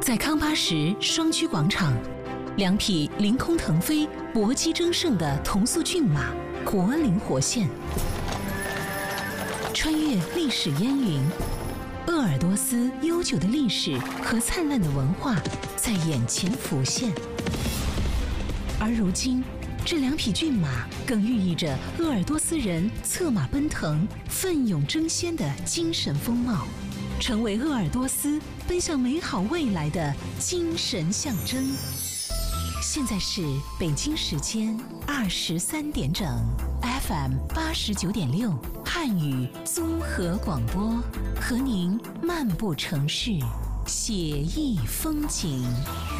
在康巴什双驹广场，两匹凌空腾飞、搏击争胜的同速骏马活灵活现，穿越历史烟云，鄂尔多斯悠久的历史和灿烂的文化在眼前浮现。而如今，这两匹骏马更寓意着鄂尔多斯人策马奔腾、奋勇争先的精神风貌，成为鄂尔多斯奔向美好未来的精神象征。现在是北京时间23点整 ，FM 89.6汉语综合广播，和您漫步城市，写意风景。